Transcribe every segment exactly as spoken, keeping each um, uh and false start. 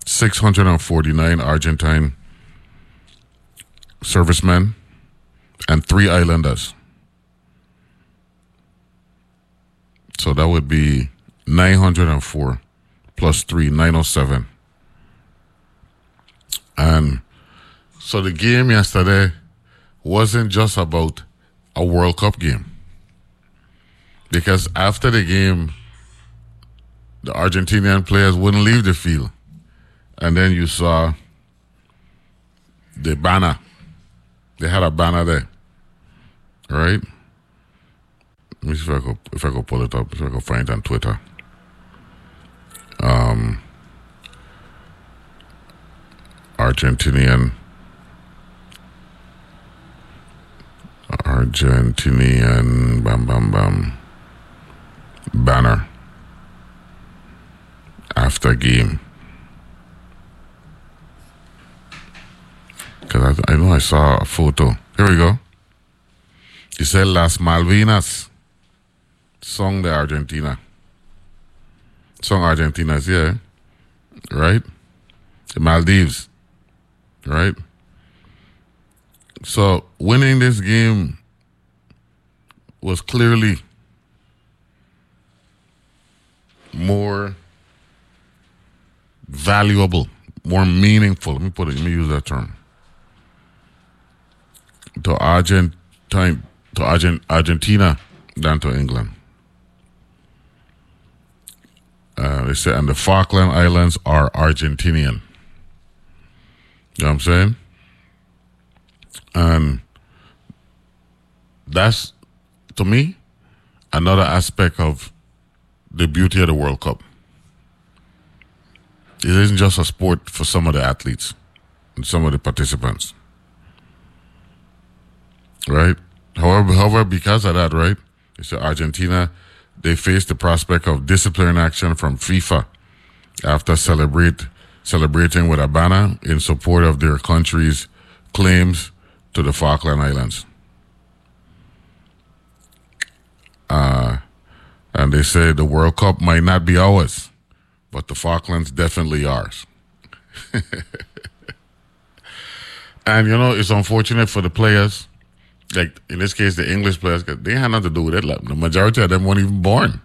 six hundred forty-nine Argentine servicemen and three islanders. So that would be nine hundred four plus three, nine oh seven. And so the game yesterday wasn't just about a World Cup game. Because after the game, the Argentinian players wouldn't leave the field. And then you saw the banner. They had a banner there. Right? Let me see if I could, if I could pull it up, if I could find it on Twitter. Um, Argentinian Argentinian bam bam bam banner after game. Because I, I know I saw a photo. Here we go. He said Las Malvinas. Song de Argentina. Song Argentina's, yeah. Right? The Maldives. Right? So winning this game was clearly more valuable, more meaningful. Let me put it, let me use that term. To Argentine, to Argent, Argentina than to England. Uh, they say, and the Falkland Islands are Argentinian. You know what I'm saying? And that's, to me, another aspect of the beauty of the World Cup. It isn't just a sport for some of the athletes and some of the participants. Right? However, however, because of that, right, it's Argentina, they face the prospect of disciplinary action from FIFA after celebrate celebrating with a banner in support of their country's claims to the Falkland Islands. Uh, and they say the World Cup might not be ours, but the Falklands definitely ours. And, you know, it's unfortunate for the players. Like, in this case, the English players, because they had nothing to do with it. Like, the majority of them weren't even born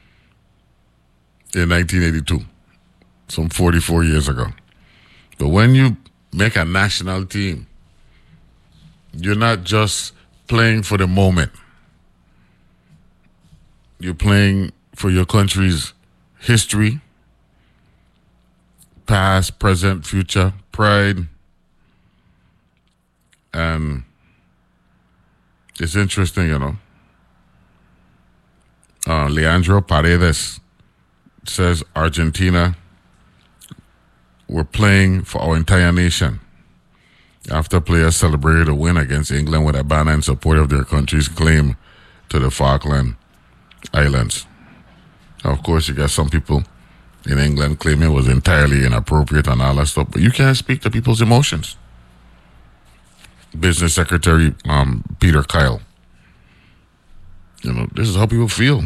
in nineteen eighty-two, some forty-four years ago. But when you make a national team, you're not just playing for the moment. You're playing for your country's history, past, present, future, pride. And it's interesting, you know. Uh, Leandro Paredes says Argentina were playing for our entire nation after players celebrated a win against England with a banner in support of their country's claim to the Falkland Islands. Now, of course, you got some people in England claiming it was entirely inappropriate and all that stuff, but you can't speak to people's emotions. Business Secretary um, Peter Kyle. You know, this is how people feel.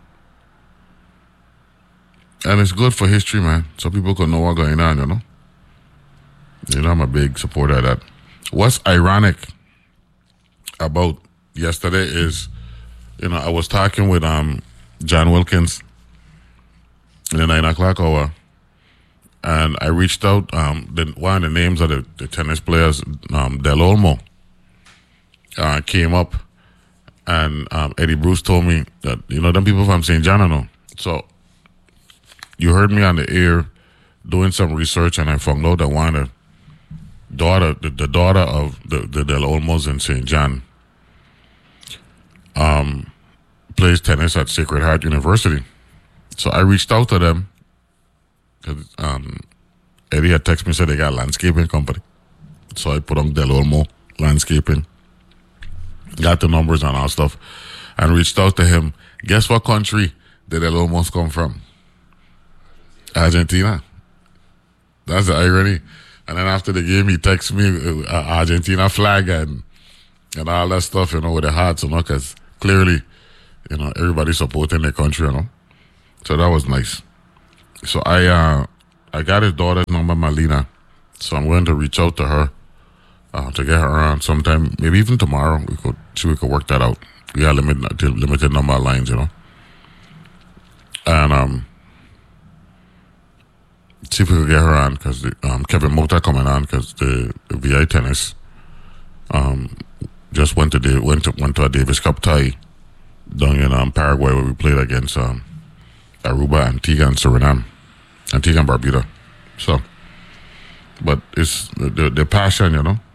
And it's good for history, man. So people can know what's going on, you know. You know, I'm a big supporter of that. What's ironic about yesterday is, you know, I was talking with um John Wilkins in the nine o'clock hour, and I reached out. Um, the, one of the names of the, the tennis players, um, Del Olmo, uh, came up, and um, Eddie Bruce told me that, you know, them people from Saint John, I know. So you heard me on the air doing some research, and I found out that one of the daughter, the, the daughter of the, the Del Olmos in Saint John, um, plays tennis at Sacred Heart University. So I reached out to them. Cause, um, Eddie had texted me and said they got a landscaping company. So I put on Del Olmo Landscaping. Got the numbers and all stuff. And reached out to him. Guess what country did Del Olmos come from? Argentina. That's the irony. And then after the game, he texted me uh, Argentina flag and and all that stuff, you know, with the hearts, you know, because clearly, you know, everybody supporting their country, you know. So that was nice. So I uh, I got his daughter's number, Malina, so I'm going to reach out to her uh, to get her on sometime, maybe even tomorrow. We could see we could work that out. We got limited limited number of lines, you know, and um, see if we could get her on because um, Kevin Mota coming on because the, the V I tennis um just went to the went to went to a Davis Cup tie down in um, Paraguay where we played against um, Aruba, Antigua, and Suriname, Antigua and Barbuda. So, but it's the, the, the passion, you know,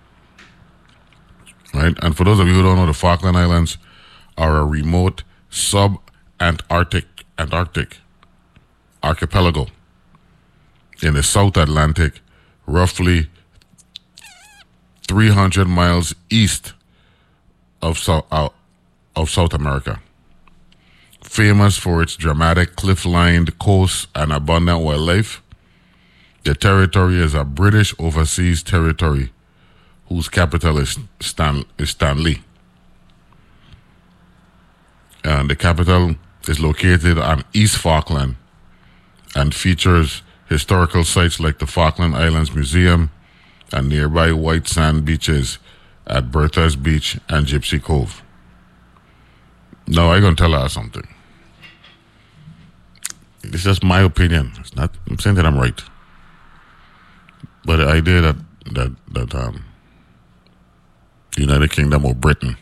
right? And for those of you who don't know, the Falkland Islands are a remote sub-Antarctic Antarctic archipelago in the South Atlantic, roughly three hundred miles east of South, uh, of South America. Famous for its dramatic cliff-lined coast and abundant wildlife, the territory is a British overseas territory whose capital is, Stan- is Stanley. And the capital is located on East Falkland and features historical sites like the Falkland Islands Museum and nearby white sand beaches at Bertha's Beach and Gypsy Cove. Now, I'm going to tell her something. It's just my opinion. It's not, I'm saying that I'm right. But the idea that, that, that um, the United Kingdom or Britain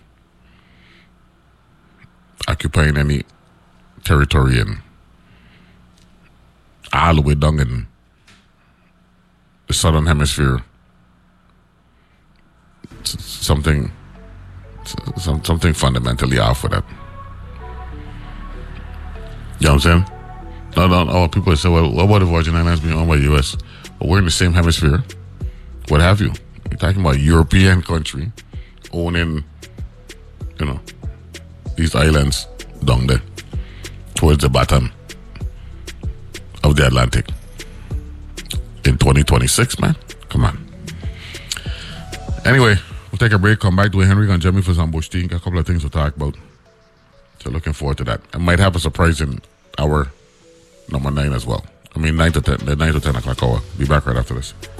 occupying any territory in all the way down in the southern hemisphere, something some, something fundamentally off with that. You know what I'm saying? No, no, no. People say, well, what about the Virgin Islands being owned by the U S? But we're in the same hemisphere. What have you? You're talking about a European country owning, you know, these islands down there towards the bottom of the Atlantic in twenty twenty-six, man. Come on. Anyway, we'll take a break, come back. Dwayne Henry going to join me for some bush tea. Got a couple of things to talk about. So looking forward to that. I might have a surprise in our number nine as well. I mean, nine to ten, the nine to ten o'clock hour. Be back right after this.